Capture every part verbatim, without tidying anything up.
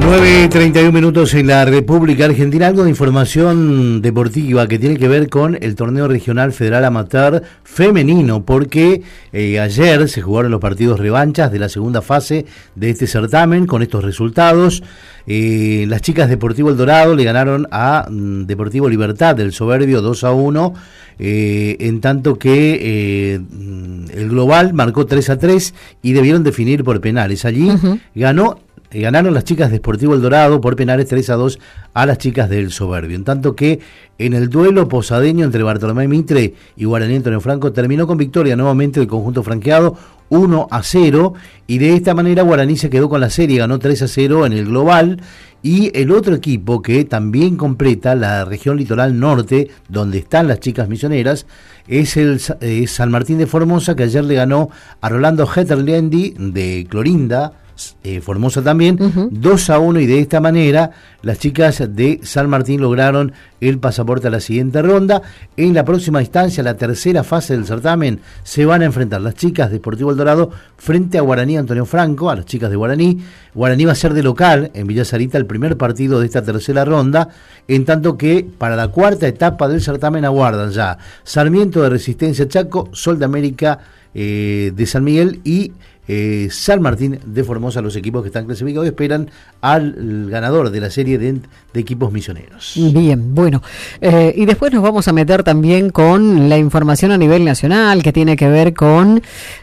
nueve y treinta y uno minutos en la República Argentina. Algo de información deportiva que tiene que ver con el torneo regional federal amateur femenino, porque eh, ayer se jugaron los partidos revanchas de la segunda fase de este certamen con estos resultados. Eh, las chicas Deportivo El Dorado le ganaron a mm, Deportivo Libertad del Soberbio dos a uno, eh, en tanto que eh, el global marcó tres a tres y debieron definir por penales. Allí uh-huh. ganó Eh, ganaron las chicas de Sportivo El Dorado por penales tres a dos a las chicas del Soberbio, en tanto que en el duelo posadeño entre Bartolomé Mitre y Guaraní Antonio Franco terminó con victoria nuevamente del conjunto franqueado uno a cero, y de esta manera Guaraní se quedó con la serie, ganó tres a cero en el global. Y el otro equipo que también completa la región litoral norte, donde están las chicas misioneras, es el eh, San Martín de Formosa, que ayer le ganó a Rolando Hetterlendi de Clorinda, Eh, Formosa también, uh-huh. dos a uno, y de esta manera las chicas de San Martín lograron el pasaporte a la siguiente ronda. En la próxima instancia, la tercera fase del certamen, se van a enfrentar las chicas de Sportivo El Dorado frente a Guaraní Antonio Franco, a las chicas de Guaraní. Guaraní va a ser de local en Villa Sarita el primer partido de esta tercera ronda, en tanto que para la cuarta etapa del certamen aguardan ya Sarmiento de Resistencia Chaco, Sol de América eh, de San Miguel y Eh, San Martín de Formosa, los equipos que están clasificados, esperan al ganador de la serie de, de equipos misioneros. Bien, bueno, eh, y después nos vamos a meter también con la información a nivel nacional que tiene que ver con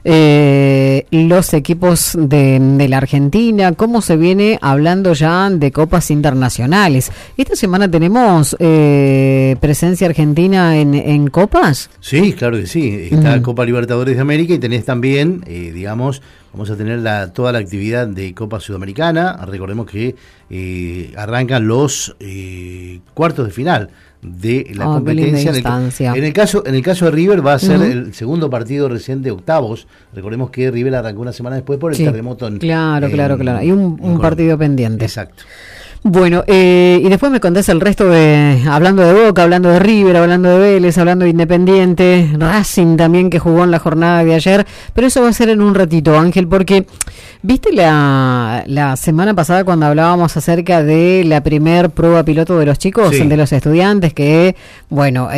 eh, los equipos de, de la Argentina, cómo se viene hablando ya de copas internacionales. Esta semana tenemos eh, presencia argentina en, en copas. Sí, claro que sí, está Mm. Copa Libertadores de América y tenés también, eh, digamos, vamos a tener la, toda la actividad de Copa Sudamericana. Recordemos que eh, arrancan los eh, cuartos de final de la oh, competencia. En el, en el caso, en el caso de River va a ser uh-huh. el segundo partido recién de octavos. Recordemos que River arrancó una semana después por el sí, terremoto. En, claro, en, claro, claro. Hay un, un partido pendiente. Exacto. Bueno, eh, y después me contás el resto de, hablando de Boca, hablando de River, hablando de Vélez, hablando de Independiente, Racing también, que jugó en la jornada de ayer, pero eso va a ser en un ratito, Ángel, porque viste la, la semana pasada cuando hablábamos acerca de la primer prueba piloto de los chicos, sí. de los estudiantes, que, bueno,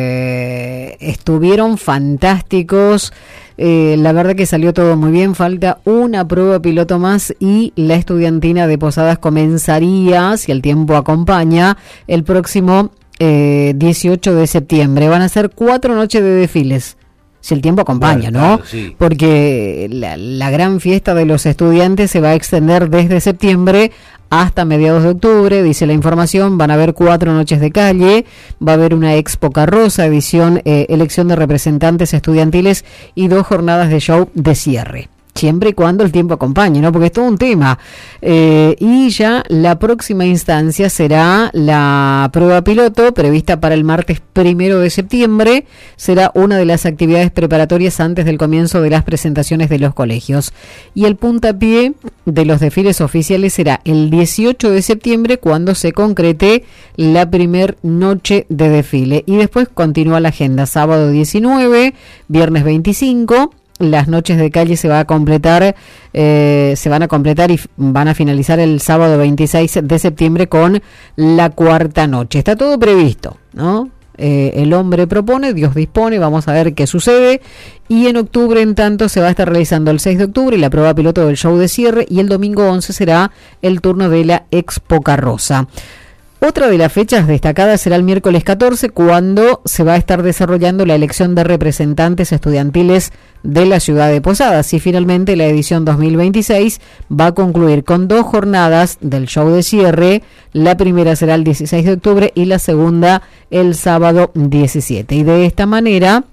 eh, estuvieron fantásticos. Eh, la verdad que salió todo muy bien, falta una prueba piloto más y la estudiantina de Posadas comenzaría, si el tiempo acompaña, el próximo eh, dieciocho de septiembre. Van a ser cuatro noches de desfiles, si el tiempo acompaña, bueno, ¿no? Claro, sí. Porque la, la gran fiesta de los estudiantes se va a extender desde septiembre hasta mediados de octubre, dice la información. Van a haber cuatro noches de calle, va a haber una expo carroza, edición, eh, elección de representantes estudiantiles y dos jornadas de show de cierre. Siempre y cuando el tiempo acompañe, ¿no? Porque es todo un tema. Eh, y ya la próxima instancia será la prueba piloto, prevista para el martes primero de septiembre. Será una de las actividades preparatorias antes del comienzo de las presentaciones de los colegios. Y el puntapié de los desfiles oficiales será el dieciocho de septiembre, cuando se concrete la primer noche de desfile. Y después continúa la agenda, sábado diecinueve, viernes veinticinco. Las noches de calle se va a completar, eh, se van a completar y van a finalizar el sábado veintiséis de septiembre con la cuarta noche. Está todo previsto, ¿no? Eh, el hombre propone, Dios dispone, vamos a ver qué sucede. Y en octubre, en tanto, se va a estar realizando el seis de octubre la prueba piloto del show de cierre, y el domingo once será el turno de la Expo Carroza. Otra de las fechas destacadas será el miércoles catorce, cuando se va a estar desarrollando la elección de representantes estudiantiles de la ciudad de Posadas. Y finalmente la edición dos mil veintiséis va a concluir con dos jornadas del show de cierre. La primera será el dieciséis de octubre y la segunda el sábado diecisiete. Y de esta manera,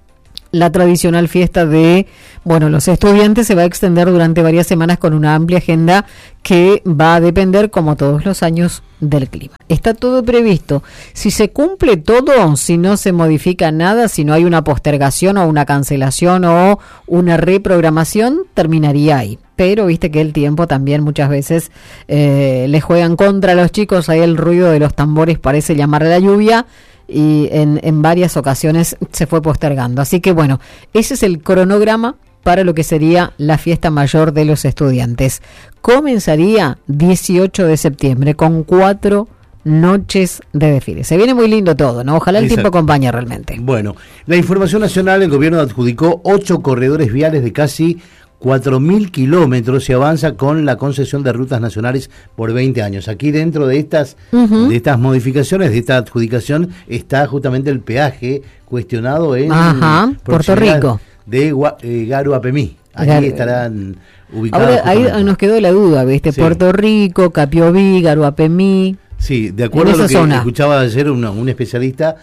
la tradicional fiesta de, bueno, los estudiantes se va a extender durante varias semanas con una amplia agenda que va a depender, como todos los años, del clima. Está todo previsto. Si se cumple todo, si no se modifica nada, si no hay una postergación o una cancelación o una reprogramación, terminaría ahí. Pero viste que el tiempo también muchas veces eh, le juegan contra a los chicos. Ahí el ruido de los tambores parece llamar a la lluvia, y en, en varias ocasiones se fue postergando. Así que bueno, ese es el cronograma para lo que sería la fiesta mayor de los estudiantes. Comenzaría dieciocho de septiembre con cuatro noches de desfile. Se viene muy lindo todo, ¿no? Ojalá el Exacto. tiempo acompañe realmente. Bueno, la información nacional, el gobierno adjudicó ocho corredores viales de casi cuatro mil kilómetros y avanza con la concesión de rutas nacionales por veinte años. Aquí dentro de estas uh-huh. de estas modificaciones, de esta adjudicación, está justamente el peaje cuestionado en Ajá, Puerto Rico. De eh, Garuapemí. Allí Gar- estarán ubicados. Ahora, ahí nos quedó la duda, ¿viste? Sí. Puerto Rico, Capiobí, Garuapemí. Sí, de acuerdo a lo que zona. escuchaba ayer una, un especialista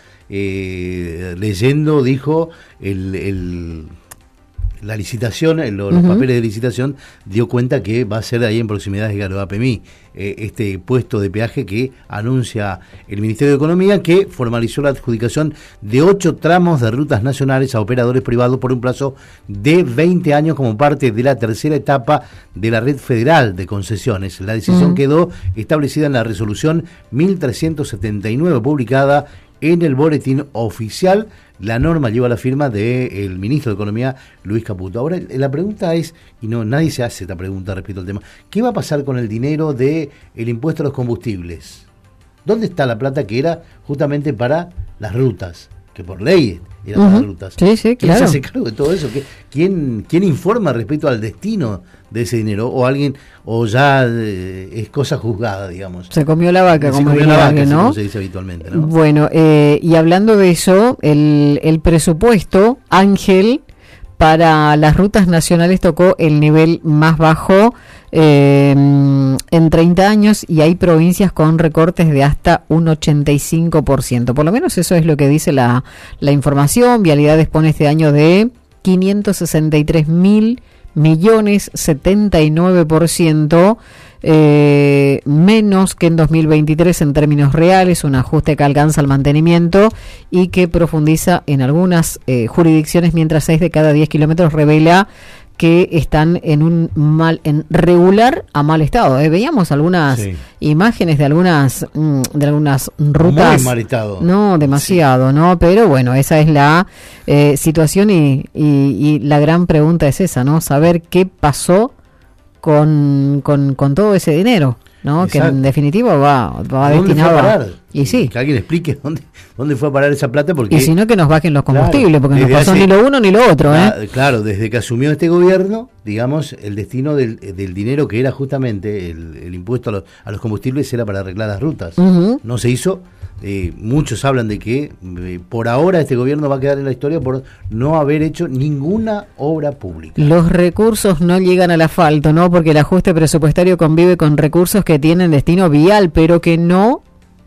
eh, leyendo, dijo el, el la licitación, los uh-huh. papeles de licitación, dio cuenta que va a ser ahí en proximidades de Garuapemí, eh, este puesto de peaje que anuncia el Ministerio de Economía, que formalizó la adjudicación de ocho tramos de rutas nacionales a operadores privados por un plazo de veinte años como parte de la tercera etapa de la red federal de concesiones. La decisión uh-huh. quedó establecida en la resolución mil trescientos setenta y nueve, publicada en el boletín oficial. La norma lleva la firma del ministro de Economía, Luis Caputo. Ahora, la pregunta es, y no nadie se hace esta pregunta respecto al tema, ¿qué va a pasar con el dinero del impuesto a los combustibles? ¿Dónde está la plata que era justamente para las rutas? Que por ley eran uh-huh. para las rutas. Sí, sí, ¿Quién claro. se hace cargo de todo eso? ¿Quién, quién informa respecto al destino de ese dinero? O alguien, o ya eh, es cosa juzgada, digamos. Se comió la vaca, se como comió la vaca, alguien, ¿no? Como se dice habitualmente, ¿no? Bueno, eh, y hablando de eso, el, el presupuesto, Ángel, para las rutas nacionales tocó el nivel más bajo eh, en treinta años, y hay provincias con recortes de hasta un ochenta y cinco por ciento. Por lo menos eso es lo que dice la, la información. Vialidad dispone este año de quinientos sesenta y tres mil millones, setenta y nueve por ciento eh, menos que en dos mil veintitrés en términos reales, un ajuste que alcanza el mantenimiento y que profundiza en algunas eh, jurisdicciones, mientras seis de cada diez kilómetros revela que están en un mal, en regular a mal estado. Eh, veíamos algunas sí. imágenes de algunas mm, de algunas rutas. Muy mal estado. No, demasiado, sí. ¿no? Pero bueno, esa es la eh, situación y, y, y la gran pregunta es esa, ¿no? Saber qué pasó con, con, con todo ese dinero, ¿no? Exacto. Que en definitiva va, va destinado a parar. Y sí. Que alguien explique dónde, dónde fue a parar esa plata. Porque, y si no, que nos bajen los combustibles, claro, porque no pasó hace, ni lo uno ni lo otro. Claro, ¿eh? claro, desde que asumió este gobierno, digamos, el destino del, del dinero que era justamente el, el impuesto a los, a los combustibles era para arreglar las rutas. Uh-huh. No se hizo. Eh, muchos hablan de que eh, por ahora este gobierno va a quedar en la historia por no haber hecho ninguna obra pública. Los recursos no llegan al asfalto, ¿no? Porque el ajuste presupuestario convive con recursos que tienen destino vial, pero que no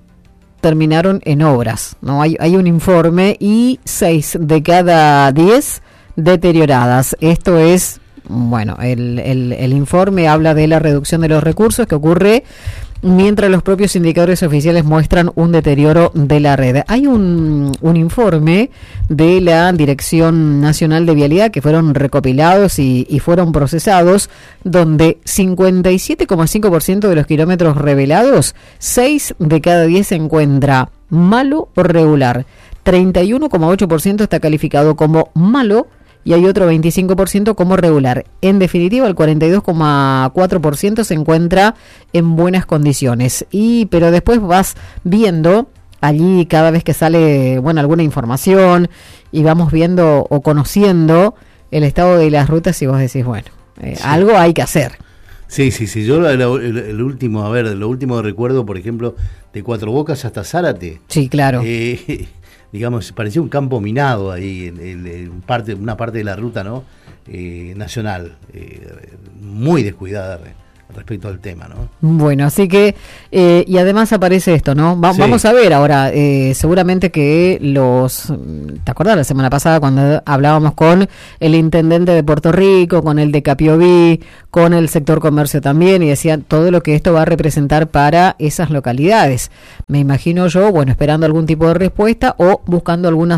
terminaron en obras, ¿no? Hay, hay un informe y seis de cada diez deterioradas. Esto es, bueno, el, el, el informe habla de la reducción de los recursos que ocurre mientras los propios indicadores oficiales muestran un deterioro de la red. Hay un, un informe de la Dirección Nacional de Vialidad que fueron recopilados y, y fueron procesados, donde cincuenta y siete coma cinco por ciento de los kilómetros revelados, seis de cada diez se encuentra malo o regular, treinta y uno coma ocho por ciento está calificado como malo y hay otro veinticinco por ciento como regular. En definitiva, el cuarenta y dos coma cuatro por ciento se encuentra en buenas condiciones. Y pero después vas viendo allí cada vez que sale, bueno, alguna información y vamos viendo o conociendo el estado de las rutas y vos decís, bueno, eh, sí. algo hay que hacer. Sí, sí, sí. Yo el, el, el último, a ver, lo último recuerdo, por ejemplo, de Cuatro Bocas hasta Zárate. Sí, claro. Eh, digamos, parecía un campo minado ahí, en, en, en parte, una parte de la ruta, ¿no? Eh, nacional, eh, muy descuidada respecto al tema, ¿no? Bueno, así que, eh, y además aparece esto, ¿no? Va, sí. Vamos a ver ahora, eh, seguramente que los, ¿te acuerdas la semana pasada cuando hablábamos con el intendente de Puerto Rico, con el de Capiobí, con el sector comercio también, y decían todo lo que esto va a representar para esas localidades? Me imagino yo, bueno, esperando algún tipo de respuesta o buscando algunas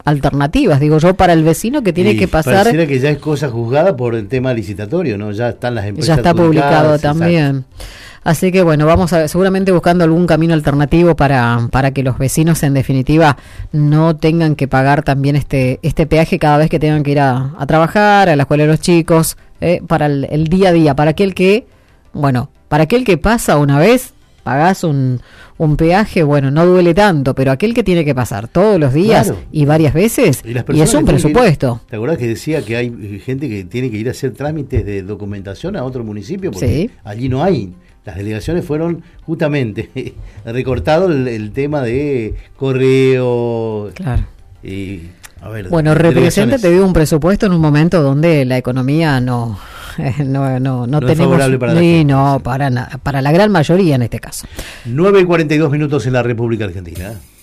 alternativas, digo yo, para el vecino que tiene y que pasar. Pareciera que ya es cosa juzgada por el tema licitatorio, ¿no? Ya están las empresas. Ya está publicado también. Exacto. Así que bueno, vamos a seguramente buscando algún camino alternativo para, para que los vecinos en definitiva no tengan que pagar también este, este peaje cada vez que tengan que ir a, a trabajar, a la escuela de los chicos, eh, para el, el día a día, para aquel que, bueno, para aquel que pasa una vez, pagás un, un peaje, bueno, no duele tanto, pero aquel que tiene que pasar todos los días claro. y varias veces, y, y es un presupuesto. Ir, ¿te acuerdas que decía que hay gente que tiene que ir a hacer trámites de documentación a otro municipio? Porque sí. allí no hay. Las delegaciones fueron justamente recortado el, el tema de correo. Claro. Y, a ver, bueno, representa te dio un presupuesto en un momento donde la economía no eh, no, no, no, no tenemos es favorable para la ni, gente, no sí. para na, para la gran mayoría en este caso. nueve y cuarenta y dos minutos en la República Argentina.